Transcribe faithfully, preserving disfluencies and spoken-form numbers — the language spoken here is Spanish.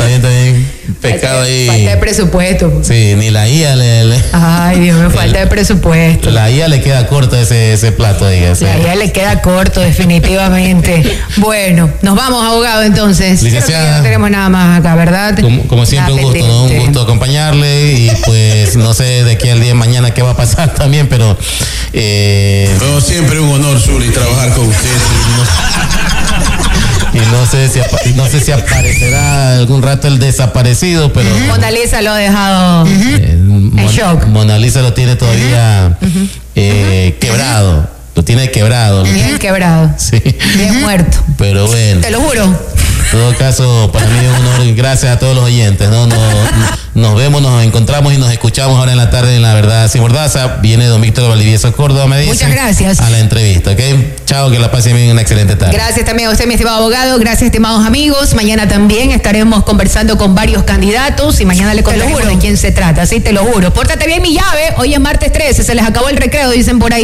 también, también, pescado ahí. Falta de presupuesto. Sí, ni la I A le... le Ay, Dios me falta de presupuesto. La I A le queda corto ese, ese plato, dígase. La I A le queda corto, definitivamente. Bueno, nos vamos, abogado, entonces. Licenciada. No tenemos nada más acá, ¿verdad? Como, como siempre, un gusto, ¿no? Un gusto acompañarle y pues no sé de aquí al día de mañana qué va a pasar también, pero... Eh, Como siempre, un honor, Zuli, trabajar con usted. Y no sé si no sé si aparecerá algún rato el desaparecido, pero Uh-huh. Mona Lisa lo ha dejado eh, en Mon, shock. Mona Lisa lo tiene todavía uh-huh. eh, uh-huh. quebrado, lo tiene quebrado. Bien quebrado. Sí. Bien muerto. Pero bueno. Te lo juro. En todo caso, para mí es un honor y gracias a todos los oyentes, ¿no? Nos, nos vemos, nos encontramos y nos escuchamos ahora en la tarde en La Verdad Sin Mordaza. Viene don Víctor Valdivieso Córdoba, me dice. Muchas gracias. A la entrevista, ¿ok? Chao, que la pasen bien, una excelente tarde. Gracias también a usted, mi estimado abogado. Gracias, estimados amigos. Mañana también estaremos conversando con varios candidatos y mañana le contaremos de quién se trata, ¿sí? Te lo juro. Pórtate bien, mi llave. Hoy es martes trece, se les acabó el recreo, dicen por ahí.